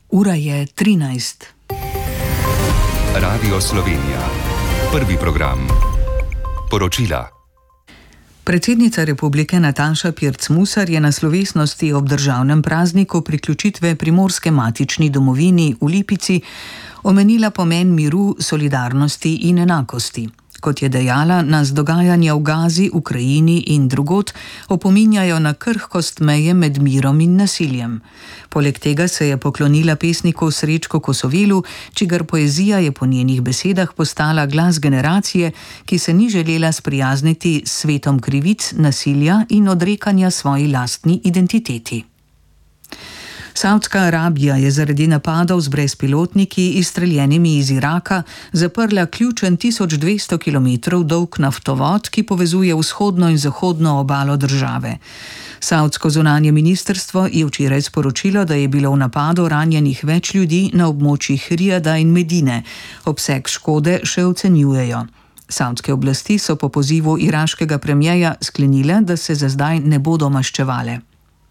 Ura je 13. Radio Slovenija. Prvi program. Poročila. Predsednica republike Nataša Pirc Musar je na slovesnosti ob državnem prazniku priključitve Primorske matični domovini v Lipici omenila pomen miru, solidarnosti in enakosti. Kot je dejala, nas dogajanja v Gazi, Ukrajini in drugod opominjajo na krhkost meje med mirom in nasiljem. Poleg tega se je poklonila pesniku Srečku Kosovelu, čigar poezija je po njenih besedah postala glas generacije, ki se ni želela sprijazniti s svetom krivic, nasilja in odrekanja svoji lastni identiteti. Savdska Arabija je zaradi napadov z brezpilotniki, izstreljenimi iz Iraka, zaprla ključen 1200 km dolg naftovod, ki povezuje vzhodno in zahodno obalo države. Savdsko zunanje ministrstvo je včeraj sporočilo, da je bilo v napadu ranjenih več ljudi na območjih Rijada in Medine. Obseg škode še ocenjujejo. Savdske oblasti so po pozivu iraškega premierja sklenile, da se za zdaj ne bodo maščevale.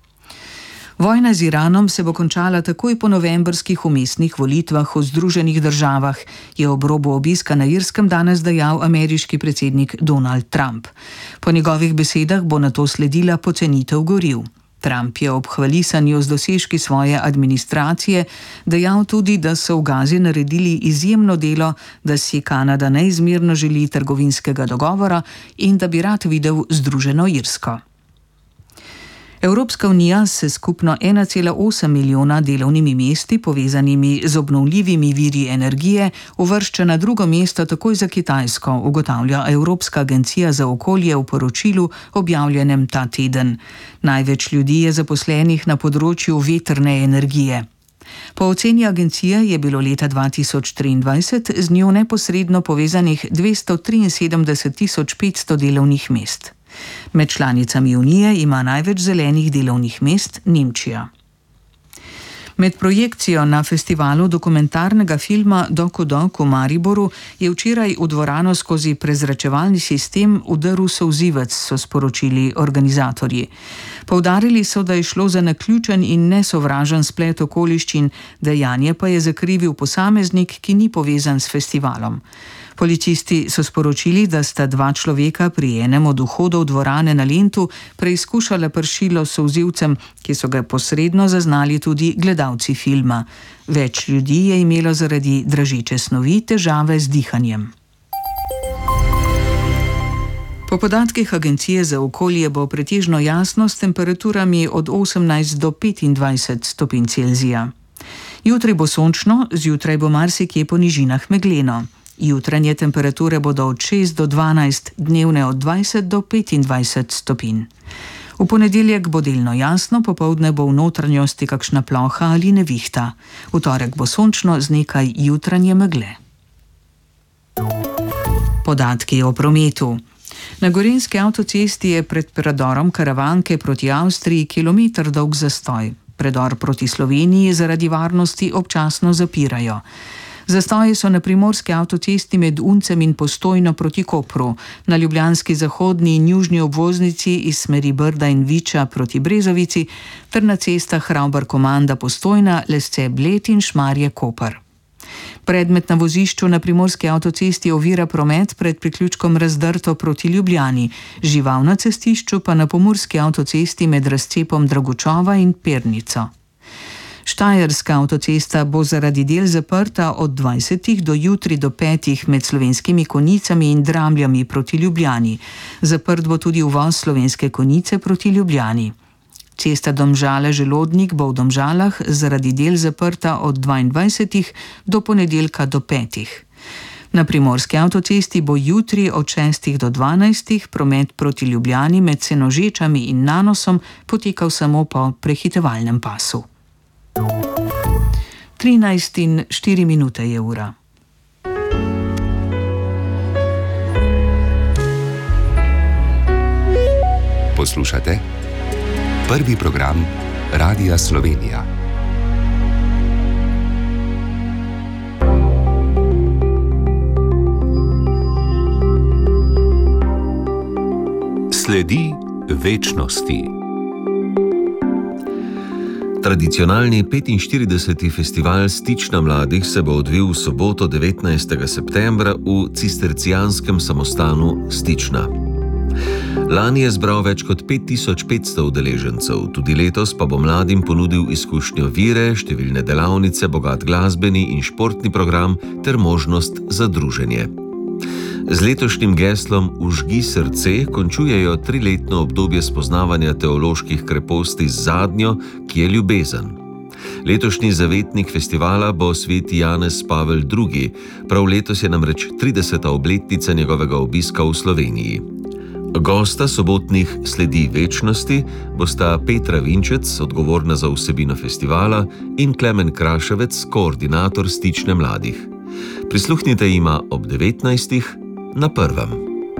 Vojna z Iranom se bo končala takoj po novembrskih vmesnih volitvah v Združenih državah, je ob robu obiska na Irskem danes dejal ameriški predsednik Donald Trump. Po njegovih besedah bo nato sledila pocenitev goriv. Trump je ob hvalisanju z dosežki svoje administracije dejal tudi, da so v Gazi naredili izjemno delo, da si Kanada neizmerno želi trgovinskega dogovora in da bi rad videl združeno Irsko. Evropska unija se skupno 1,8 milijona delovnimi mesti, povezanimi z obnovljivimi viri energije, uvršča na drugo mesto takoj za Kitajsko, ugotavlja Evropska agencija za okolje v poročilu, objavljenem ta teden. Največ ljudi je zaposlenih na področju vetrne energije. Po oceni agencije je bilo leta 2023 z njo neposredno povezanih 273 500 delovnih mest. Med članicami unije ima največ zelenih delovnih mest Nemčija. Med projekcijo na festivalu dokumentarnega filma Dokudok v Mariboru je včeraj v dvorano skozi prezračevalni sistem vdrl solzivec, so sporočili organizatorji. Poudarili so, da je šlo za naključen in nesovražen splet okoliščin, dejanje pa je zakrivil posameznik, ki ni povezan s festivalom. Policisti so sporočili, da sta dva človeka pri enem od vhodov dvorane na Lentu preizkušala pršilo s solzivcem, ki so ga posredno zaznali tudi gledalci filma. Več ljudi je imelo zaradi dražeče snovi težave z dihanjem. Po podatkih Agencije za okolje bo pretežno jasno s temperaturami od 18 do 25 stopinj Celzija. Jutri bo sončno, zjutraj bo marsikje po nižinah megleno. Jutranje temperature bodo od 6 do 12, dnevne od 20 do 25 stopinj. V ponedeljek bo delno jasno, popoldne bo v notranjosti kakšna ploha ali nevihta. V torek bo sončno z nekaj jutranje megle. Podatki o prometu. Na gorenjski avtocesti je pred predorom Karavanke proti Avstriji kilometer dolg zastoj. Predor proti Sloveniji zaradi varnosti občasno zapirajo. Zastoji so na primorski avtocesti med Uncem in Postojno proti Kopru, na ljubljanski zahodni in južni obvoznici iz smeri Brda in Viča proti Brezovici ter na cestah Ravbar-Komanda Postojna, Lesce-Bled in Šmarje-Koper. Predmet na vozišču na primorski avtocesti ovira promet pred priključkom Razdrto proti Ljubljani, žival na cestišču pa na pomurski avtocesti med razcepom Dragučova in Pernico. Štajerska avtocesta bo zaradi del zaprta od 20 do jutri do 5 med Slovenskimi Konjicami in Dramljami proti Ljubljani. Zaprt bo tudi uvoz Slovenske Konjice proti Ljubljani. Cesta Domžale-Želodnik bo v Domžalah zaradi del zaprta od 22 do ponedeljka do 5. Na primorski avtocesti bo jutri od 6 do 12 promet proti Ljubljani med Senožečami in Nanosom potekal samo po prehitevalnem pasu. 13:04 je ura. Poslušate prvi program Radia Slovenija. Sledi večnosti. Tradicionalni 45. festival Stična mladih se bo odvil v soboto 19. septembra v cistercijanskem samostanu Stična. Lani je zbral več kot 5500 udeležencev, tudi letos pa bo mladim ponudil izkušnjo vire, številne delavnice, bogat glasbeni in športni program ter možnost za druženje. Z letošnjim geslom Užgi srce končujejo 3-letno obdobje spoznavanja teoloških kreposti z zadnjo, ki je ljubezen. Letošnji zavetnik festivala bo sveti Janez Pavel II. Prav letos je namreč 30. obletnica njegovega obiska v Sloveniji. Gosta sobotnih Sledi večnosti bosta Petra Vinčec, odgovorna za vsebino festivala, in Klemen Kraševec, koordinator Stične mladih. Prisluhnite jima ob 19. na Prvem.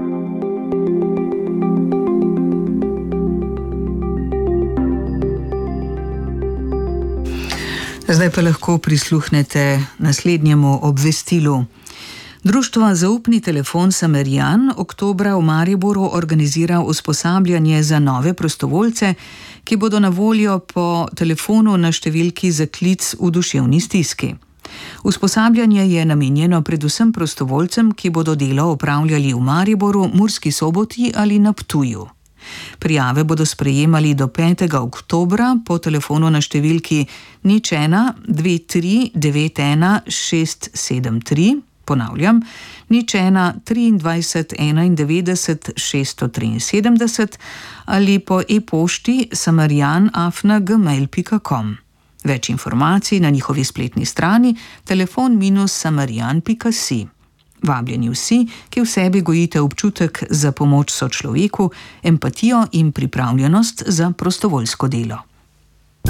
Zdaj pa lahko prisluhnete naslednjemu obvestilu. Društvo Zaupni telefon Samarijan oktobra v Mariboru organizira usposabljanje za nove prostovoljce, ki bodo na voljo po telefonu na številki za klic v duševni stiski. Usposabljanje je namenjeno predvsem prostovoljcem, ki bodo delo opravljali v Mariboru, Murski Soboti ali na Ptuju. Prijave bodo sprejemali do 5. oktobra po telefonu na številki 01 23 91 673, ponavljam, 01 23 91 673 ali po e-pošti samarijan@gmail.com. Več informacij na njihovi spletni strani telefon-samarijan.si. Vabljeni vsi, ki v sebi gojite občutek za pomoč sočloveku, empatijo in pripravljenost za prostovoljsko delo.